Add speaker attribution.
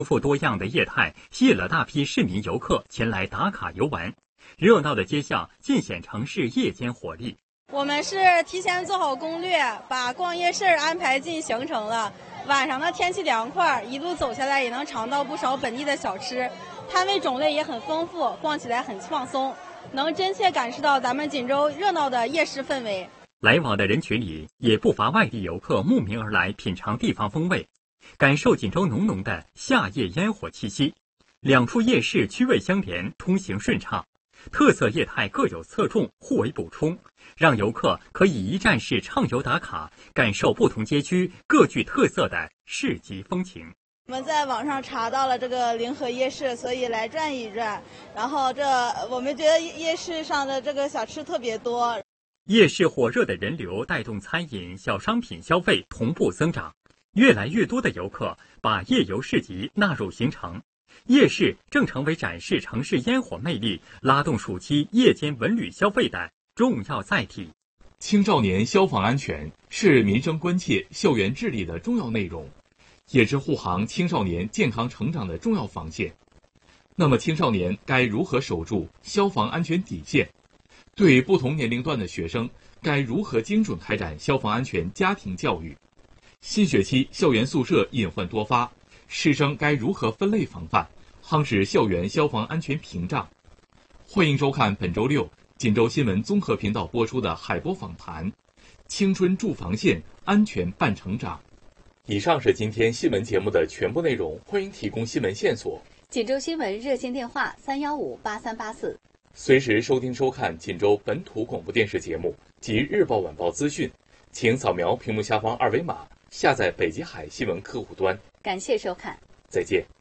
Speaker 1: 富多样的业态吸引了大批市民游客前来打卡游玩，热闹的街巷尽显城市夜间活力。
Speaker 2: 我们是提前做好攻略，把逛夜市安排进行程了。晚上的天气凉快，一路走下来也能尝到不少本地的小吃，摊位种类也很丰富，逛起来很放松，能真切感受到咱们锦州热闹的夜市氛围。
Speaker 1: 来往的人群里也不乏外地游客慕名而来品尝地方风味，感受锦州浓浓的夏夜烟火气息。两处夜市区位相连，通行顺畅，特色业态各有侧重，互为补充，让游客可以一站式畅游打卡，感受不同街区各具特色的市集风情。
Speaker 2: 我们在网上查到了这个临河夜市，所以来转一转。然后我们觉得夜市上的这个小吃特别多。
Speaker 1: 夜市火热的人流带动餐饮、小商品消费同步增长，越来越多的游客把夜游市集纳入行程。夜市正成为展示城市烟火魅力、拉动暑期夜间文旅消费的重要载体。
Speaker 3: 青少年消防安全是民生关切、校园治理的重要内容，也是护航青少年健康成长的重要防线。那么，青少年该如何守住消防安全底线？对不同年龄段的学生，该如何精准开展消防安全家庭教育？新学期校园宿舍隐患多发，师生该如何分类防范，夯实校园消防安全屏障？欢迎收看本周六锦州新闻综合频道播出的海波访谈，青春驻防线，安全伴成长。以上是今天新闻节目的全部内容，欢迎提供新闻线索。
Speaker 4: 锦州新闻热线电话3158384。
Speaker 3: 随时收听收看锦州本土广播电视节目及日报晚报资讯，请扫描屏幕下方二维码，下载北极海新闻客户端。
Speaker 4: 感谢收看，
Speaker 3: 再见。